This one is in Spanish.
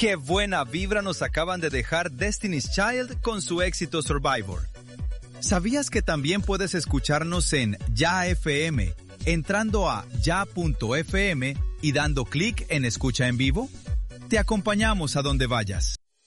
¡Qué buena vibra nos acaban de dejar Destiny's Child con su éxito Survivor! ¿Sabías que también puedes escucharnos en Ya FM, entrando a ya.fm y dando clic en Escucha en Vivo? Te acompañamos a donde vayas.